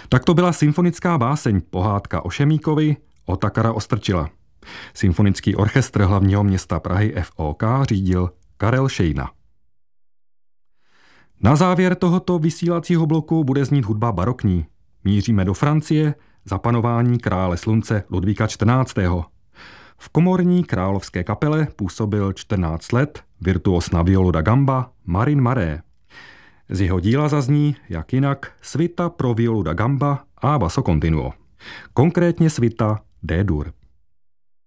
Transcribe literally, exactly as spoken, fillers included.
Tak to byla symfonická báseň Pohádka o Šemíkovi Otakara Ostrčila. Symfonický orchestr hlavního města Prahy F O K řídil Karel Šejna. Na závěr tohoto vysílacího bloku bude znít hudba barokní. Míříme do Francie za panování krále slunce Ludvíka čtrnáctého. V komorní královské kapele působil čtrnáct let virtuos na violu da gamba Marin Maré. Z jeho díla zazní, jak jinak, svita pro violu da gamba a basso continuo. Konkrétně svita D-dur.